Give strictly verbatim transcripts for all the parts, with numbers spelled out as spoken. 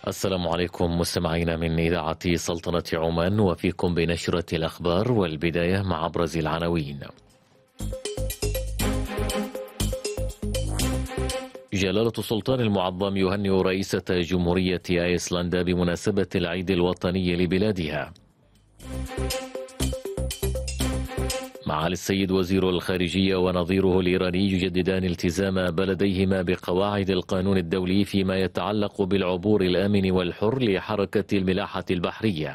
السلام عليكم مستمعينا من إذاعة سلطنة عمان، وفيكم بنشرة الأخبار، والبداية مع أبرز العناوين. جلالة السلطان المعظم يهنئ رئيسة جمهورية أيسلندا بمناسبة العيد الوطني لبلادها. معالي السيد وزير الخارجية ونظيره الإيراني يجددان التزام بلديهما بقواعد القانون الدولي فيما يتعلق بالعبور الآمن والحر لحركة الملاحة البحرية.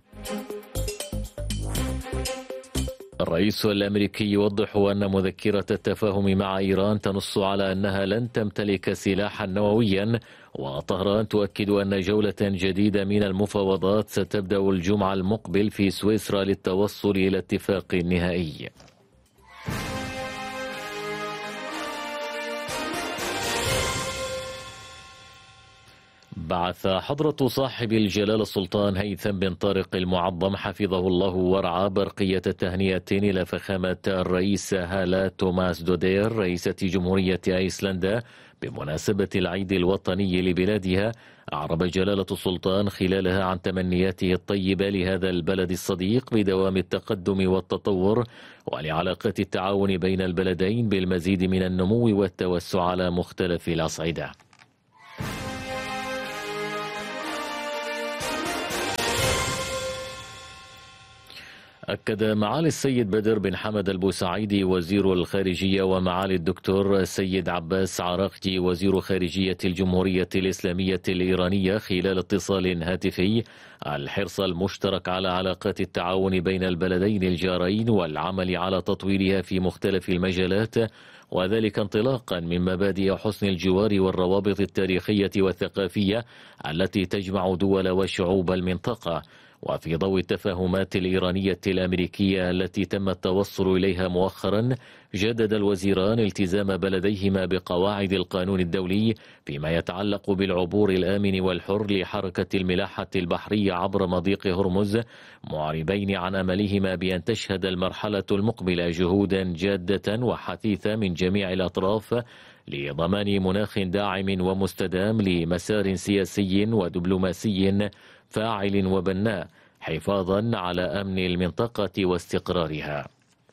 الرئيس الأمريكي يوضح أن مذكرة التفاهم مع إيران تنص على أنها لن تمتلك سلاحا نوويا، وطهران تؤكد أن جولة جديدة من المفاوضات ستبدأ الجمعة المقبل في سويسرا للتوصل إلى اتفاق نهائي. بعث حضرة صاحب الجلالة السلطان هيثم بن طارق المعظم حفظه الله ورعاه برقية تهنئة إلى فخامة الرئيس هالا توماس دودير رئيسة جمهورية أيسلندا بمناسبة العيد الوطني لبلادها. أعرب جلالة السلطان خلالها عن تمنياته الطيبة لهذا البلد الصديق بدوام التقدم والتطور، ولعلاقات التعاون بين البلدين بالمزيد من النمو والتوسع على مختلف الأصعدة. أكد معالي السيد بدر بن حمد البوسعيدي وزير الخارجية ومعالي الدكتور السيد عباس عراقجي وزير خارجية الجمهورية الإسلامية الإيرانية خلال اتصال هاتفي الحرص المشترك على علاقات التعاون بين البلدين الجارين والعمل على تطويرها في مختلف المجالات، وذلك انطلاقا من مبادئ حسن الجوار والروابط التاريخية والثقافية التي تجمع دول وشعوب المنطقة. وفي ضوء التفاهمات الإيرانية الأمريكية التي تم التوصل إليها مؤخرا، جدد الوزيران التزام بلديهما بقواعد القانون الدولي فيما يتعلق بالعبور الآمن والحر لحركة الملاحة البحرية عبر مضيق هرمز، معربين عن أملهما بأن تشهد المرحلة المقبلة جهودا جادة وحثيثة من جميع الأطراف لضمان مناخ داعم ومستدام لمسار سياسي ودبلوماسي فاعل وبناء حفاظا على أمن المنطقة واستقرارها.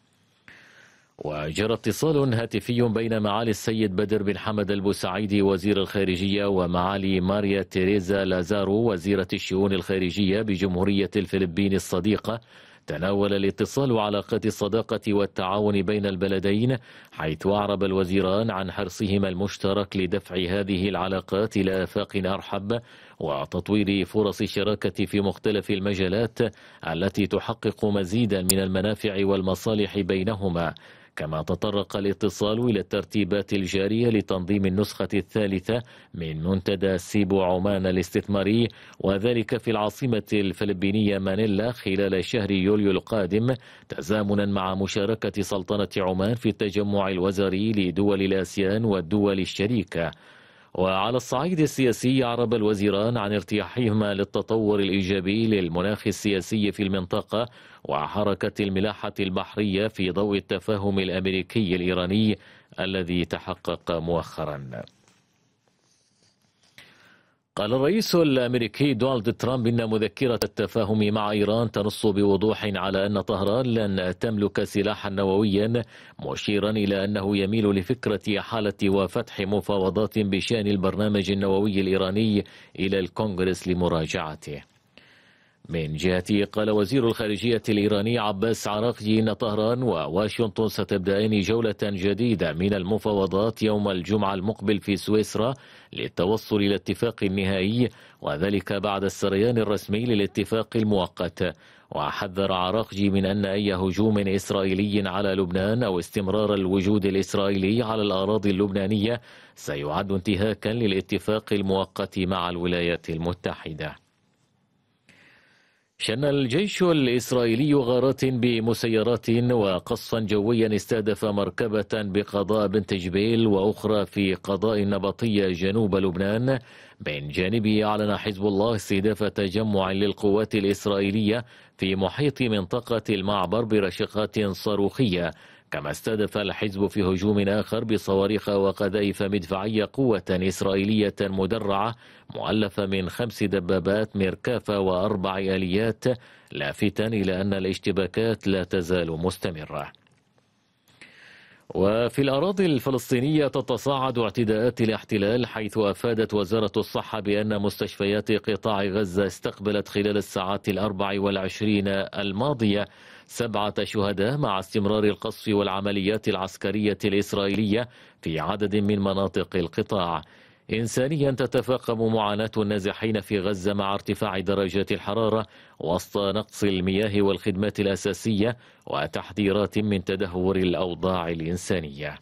وجرى اتصال هاتفي بين معالي السيد بدر بن حمد البوسعيدي وزير الخارجية ومعالي ماريا تيريزا لازارو وزيرة الشؤون الخارجية بجمهورية الفلبين الصديقة. تناول الاتصال علاقات الصداقة والتعاون بين البلدين، حيث أعرب الوزيران عن حرصهما المشترك لدفع هذه العلاقات إلى آفاق أرحب وتطوير فرص الشراكة في مختلف المجالات التي تحقق مزيدا من المنافع والمصالح بينهما. كما تطرق الاتصال إلى الترتيبات الجارية لتنظيم النسخة الثالثة من منتدى سيبو عمان الاستثماري، وذلك في العاصمة الفلبينية مانيلا خلال شهر يوليو القادم، تزامنا مع مشاركة سلطنة عمان في التجمع الوزاري لدول الآسيان والدول الشريكة. وعلى الصعيد السياسي، أعرب الوزيران عن ارتياحهما للتطور الإيجابي للمناخ السياسي في المنطقة وحركة الملاحة البحرية في ضوء التفاهم الأمريكي الإيراني الذي تحقق مؤخرا. قال الرئيس الأمريكي دونالد ترامب إن مذكرة التفاهم مع إيران تنص بوضوح على أن طهران لن تملك سلاحا نوويا، مشيرا إلى أنه يميل لفكرة حالة وفتح مفاوضات بشأن البرنامج النووي الإيراني إلى الكونغرس لمراجعته. من جهته، قال وزير الخارجية الإيراني عباس عراقجي إن طهران وواشنطن ستبدأان جولة جديدة من المفاوضات يوم الجمعة المقبل في سويسرا للتوصل إلى اتفاق نهائي، وذلك بعد السريان الرسمي للاتفاق المؤقت. وحذر عراقجي من أن أي هجوم إسرائيلي على لبنان أو استمرار الوجود الإسرائيلي على الأراضي اللبنانية سيعد انتهاكا للاتفاق المؤقت مع الولايات المتحدة. شن الجيش الإسرائيلي غارات بمسيرات وقصفا جويا استهدف مركبة بقضاء بنت جبيل وأخرى في قضاء النبطية جنوب لبنان. من جانبه، أعلن حزب الله استهداف تجمع للقوات الإسرائيلية في محيط منطقة المعبر برشقات صاروخية. كما استهدف الحزب في هجوم آخر بصواريخ وقذائف مدفعية قوة إسرائيلية مدرعة مؤلفة من خمس دبابات ميركافا وأربع آليات، لافتا إلى أن الاشتباكات لا تزال مستمرة. وفي الأراضي الفلسطينية تتصاعد اعتداءات الاحتلال، حيث أفادت وزارة الصحة بأن مستشفيات قطاع غزة استقبلت خلال الساعات الأربع والعشرين الماضية سبعة شهداء، مع استمرار القصف والعمليات العسكرية الإسرائيلية في عدد من مناطق القطاع. إنسانيا تتفاقم معاناة النازحين في غزة مع ارتفاع درجات الحرارة وسط نقص المياه والخدمات الأساسية وتحذيرات من تدهور الأوضاع الإنسانية.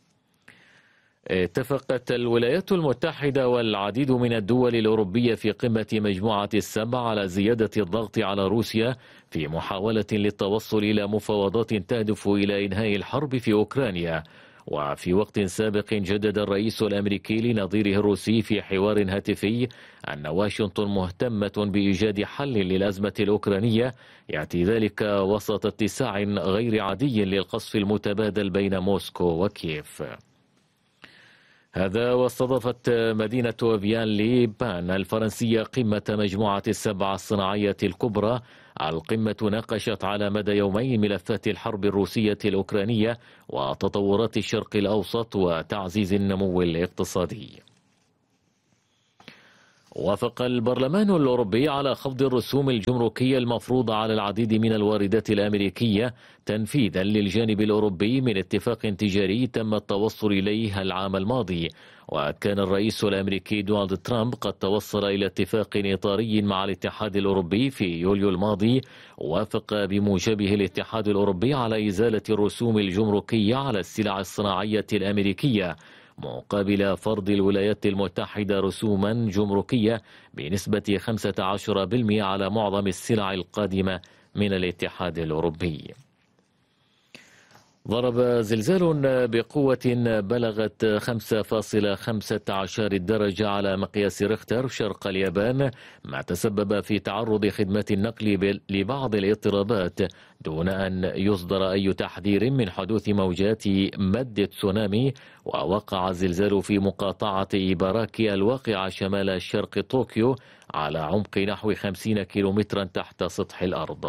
اتفقت الولايات المتحدة والعديد من الدول الأوروبية في قمة مجموعة السبع على زيادة الضغط على روسيا في محاولة للتوصل إلى مفاوضات تهدف إلى إنهاء الحرب في أوكرانيا. وفي وقت سابق جدد الرئيس الأمريكي لنظيره الروسي في حوار هاتفي أن واشنطن مهتمة بإيجاد حل للأزمة الأوكرانية، يأتي ذلك وسط اتساع غير عادي للقصف المتبادل بين موسكو وكييف. هذا واستضافت مدينة فيان بان الفرنسية قمة مجموعة السبع الصناعية الكبرى. القمة ناقشت على مدى يومين ملفات الحرب الروسية الأوكرانية وتطورات الشرق الأوسط وتعزيز النمو الاقتصادي. وافق البرلمان الأوروبي على خفض الرسوم الجمركية المفروضة على العديد من الواردات الأمريكية تنفيذا للجانب الأوروبي من اتفاق تجاري تم التوصل إليه العام الماضي. وكان الرئيس الأمريكي دونالد ترامب قد توصل إلى اتفاق إطاري مع الاتحاد الأوروبي في يوليو الماضي، وافق بموجبه الاتحاد الأوروبي على إزالة الرسوم الجمركية على السلع الصناعية الأمريكية، مقابل فرض الولايات المتحدة رسوما جمركية بنسبة خمسة عشر بالمئة على معظم السلع القادمة من الاتحاد الأوروبي. ضرب زلزال بقوة بلغت خمسة فاصلة خمسة عشر درجة على مقياس ريختر شرق اليابان، ما تسبب في تعرض خدمات النقل لبعض الاضطرابات دون أن يصدر أي تحذير من حدوث موجات مد تسونامي. ووقع الزلزال في مقاطعة إيباراكي الواقعة شمال شرق طوكيو على عمق نحو خمسين كيلومترا تحت سطح الأرض.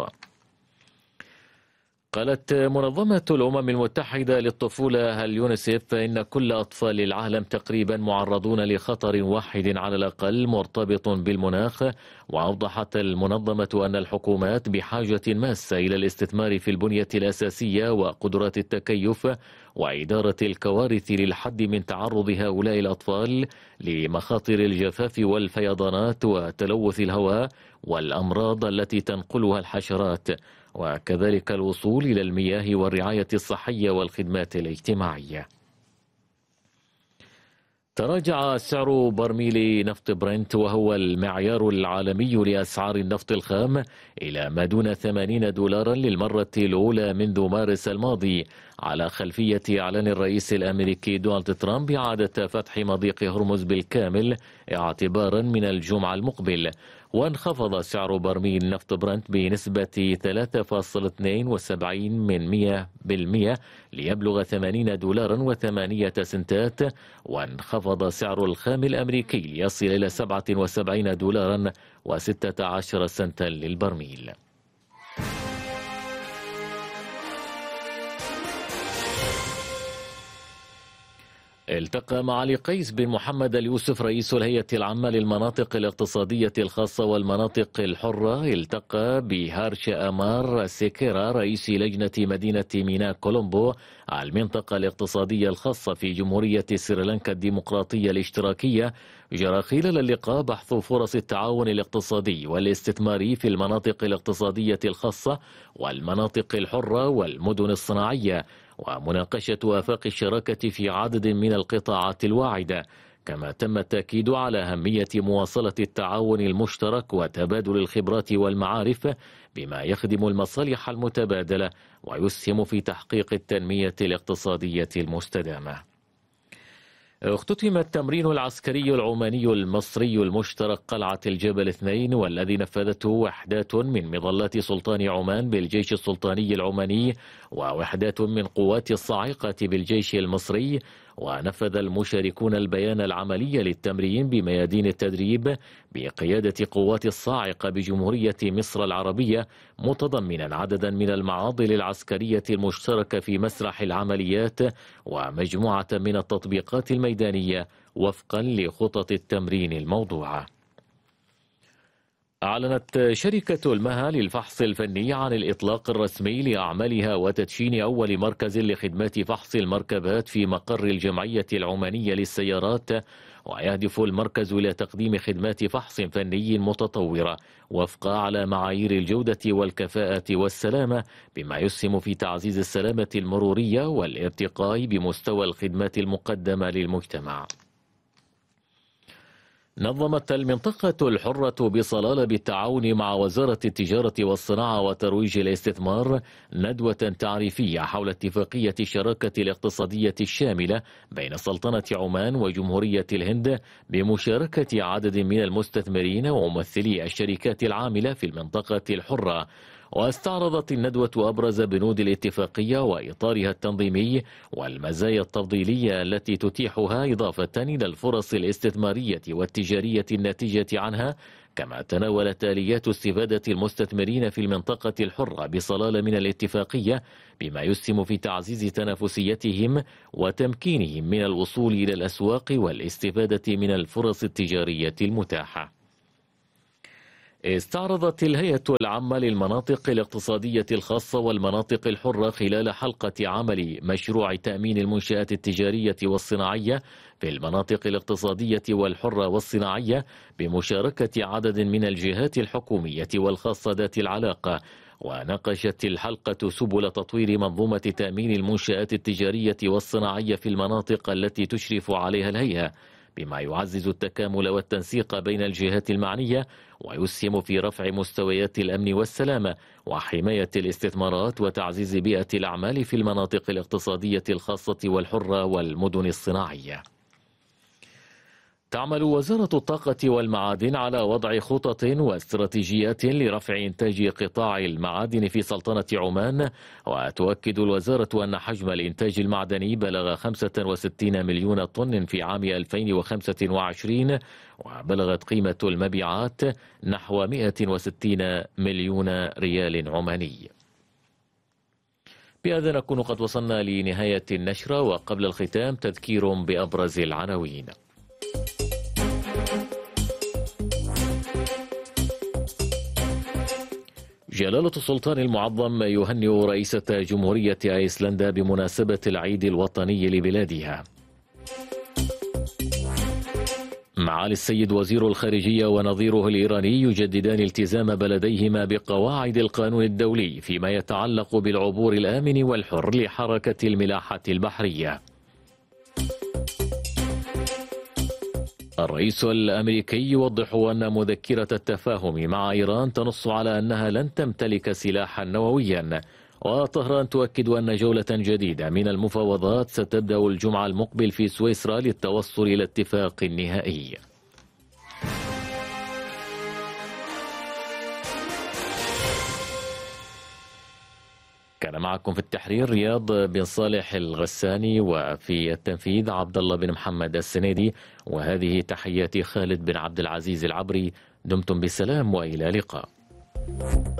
قالت منظمة الأمم المتحدة للطفولة اليونيسيف إن كل أطفال العالم تقريبا معرضون لخطر واحد على الأقل مرتبط بالمناخ. وأوضحت المنظمة أن الحكومات بحاجة ماسة إلى الاستثمار في البنية الأساسية وقدرات التكيف وإدارة الكوارث للحد من تعرض هؤلاء الأطفال لمخاطر الجفاف والفيضانات وتلوث الهواء والأمراض التي تنقلها الحشرات، وكذلك الوصول إلى المياه والرعاية الصحية والخدمات الاجتماعية. تراجع سعر برميل نفط برنت وهو المعيار العالمي لأسعار النفط الخام إلى ما دون ثمانين دولارا للمرة الأولى منذ مارس الماضي، على خلفية إعلان الرئيس الأمريكي دونالد ترامب بإعادة فتح مضيق هرمز بالكامل اعتبارا من الجمعة المقبل. وانخفض سعر برميل نفط برنت بنسبة ثلاثة فاصلة اثنين وسبعين بالمئة ليبلغ ثمانين دولارا وثمانية سنتات، وانخفض سعر الخام الأمريكي ليصل إلى سبعة وسبعين دولارا وستة عشر سنتا للبرميل. التقى معالي قيس بن محمد اليوسف رئيس الهيئة العامة للمناطق الاقتصادية الخاصة والمناطق الحرة التقى بهارش أمار سيكيرا رئيس لجنة مدينة ميناء كولومبو المنطقة الاقتصادية الخاصة في جمهورية سريلانكا الديمقراطية الاشتراكية. جرى خلال اللقاء بحث فرص التعاون الاقتصادي والاستثماري في المناطق الاقتصادية الخاصة والمناطق الحرة والمدن الصناعية، ومناقشة آفاق الشراكة في عدد من القطاعات الواعدة. كما تم التأكيد على أهمية مواصلة التعاون المشترك وتبادل الخبرات والمعارف بما يخدم المصالح المتبادلة ويسهم في تحقيق التنمية الاقتصادية المستدامة. اختتم التمرين العسكري العماني المصري المشترك قلعة الجبل اثنين، والذي نفذته وحدات من مظلات سلطان عمان بالجيش السلطاني العماني ووحدات من قوات الصاعقة بالجيش المصري. ونفذ المشاركون البيان العملي للتمرين بميادين التدريب بقيادة قوات الصاعقة بجمهورية مصر العربية، متضمنا عددا من المعاضل العسكرية المشتركة في مسرح العمليات ومجموعة من التطبيقات الميدانية وفقا لخطط التمرين الموضوعة. أعلنت شركة المها للفحص الفني عن الإطلاق الرسمي لأعمالها وتدشين أول مركز لخدمات فحص المركبات في مقر الجمعية العمانية للسيارات. ويهدف المركز إلى تقديم خدمات فحص فني متطورة وفق على معايير الجودة والكفاءة والسلامة، بما يسهم في تعزيز السلامة المرورية والارتقاء بمستوى الخدمات المقدمة للمجتمع. نظمت المنطقة الحرة بصلالة بالتعاون مع وزارة التجارة والصناعة وترويج الاستثمار ندوة تعريفية حول اتفاقية الشراكة الاقتصادية الشاملة بين سلطنة عمان وجمهورية الهند بمشاركة عدد من المستثمرين وممثلي الشركات العاملة في المنطقة الحرة. واستعرضت الندوة أبرز بنود الاتفاقية وإطارها التنظيمي والمزايا التفضيلية التي تتيحها، إضافة إلى الفرص الاستثمارية والتجارية الناتجة عنها، كما تناولت آليات استفادة المستثمرين في المنطقة الحرة بصلالة من الاتفاقية، بما يسهم في تعزيز تنافسيتهم وتمكينهم من الوصول إلى الأسواق والاستفادة من الفرص التجارية المتاحة. استعرضت الهيئة العامة للمناطق الاقتصادية الخاصة والمناطق الحرة خلال حلقة عمل مشروع تأمين المنشآت التجارية والصناعية في المناطق الاقتصادية والحرة والصناعية بمشاركة عدد من الجهات الحكومية والخاصة ذات العلاقة. وناقشت الحلقة سبل تطوير منظومة تأمين المنشآت التجارية والصناعية في المناطق التي تشرف عليها الهيئة، بما يعزز التكامل والتنسيق بين الجهات المعنية ويسهم في رفع مستويات الأمن والسلامة وحماية الاستثمارات وتعزيز بيئة الأعمال في المناطق الاقتصادية الخاصة والحرة والمدن الصناعية. تعمل وزارة الطاقة والمعادن على وضع خطط واستراتيجيات لرفع إنتاج قطاع المعادن في سلطنة عمان. وتؤكد الوزارة أن حجم الإنتاج المعدني بلغ خمسة وستين مليون طن في عام ألفين وخمسة وعشرين، وبلغت قيمة المبيعات نحو مئة وستين مليون ريال عماني. بهذا نكون قد وصلنا لنهاية النشرة، وقبل الختام تذكير بأبرز العناوين. جلالة السلطان المعظم يهنئ رئيسة جمهورية أيسلندا بمناسبة العيد الوطني لبلادها. معالي السيد وزير الخارجية ونظيره الإيراني يجددان التزام بلديهما بقواعد القانون الدولي فيما يتعلق بالعبور الآمن والحر لحركة الملاحة البحرية. الرئيس الأمريكي يوضح أن مذكرة التفاهم مع إيران تنص على أنها لن تمتلك سلاحا نوويا. وطهران تؤكد أن جولة جديدة من المفاوضات ستبدأ الجمعة المقبل في سويسرا للتوصل إلى اتفاق نهائي. كان معكم في التحرير رياض بن صالح الغساني، وفي التنفيذ عبد الله بن محمد السنيدي، وهذه تحياتي خالد بن عبد العزيز العبري. دمتم بسلام وإلى لقاء.